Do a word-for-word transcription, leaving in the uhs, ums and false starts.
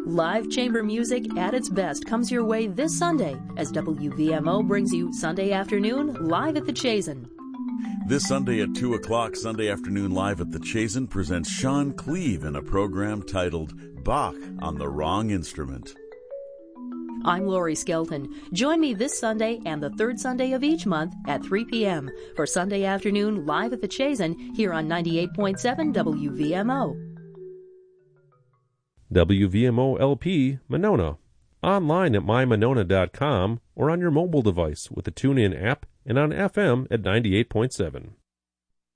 Live chamber music at its best comes your way this Sunday as W V M O brings you Sunday Afternoon Live at the Chazen. This Sunday at two o'clock, Sunday Afternoon Live at the Chazen presents Sean Cleve in a program titled Bach on the Wrong Instrument. I'm Lori Skelton. Join me this Sunday and the third Sunday of each month at three p.m. for Sunday Afternoon Live at the Chazen here on ninety-eight point seven W V M O. W V M O L P, Monona. Online at my monona dot com or on your mobile device with the TuneIn app and on F M at ninety-eight point seven.